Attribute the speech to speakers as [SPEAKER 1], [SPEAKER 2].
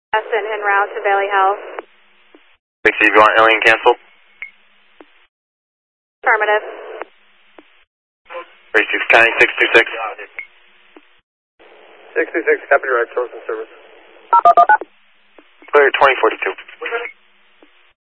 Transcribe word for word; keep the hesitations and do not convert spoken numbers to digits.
[SPEAKER 1] Aston en route to Bailey Health.
[SPEAKER 2] Big C, you want alien cancel?
[SPEAKER 1] Affirmative.
[SPEAKER 2] thirty-six, counting six two six.
[SPEAKER 3] six two six, copy direct, source and service.
[SPEAKER 2] Clear twenty forty-two.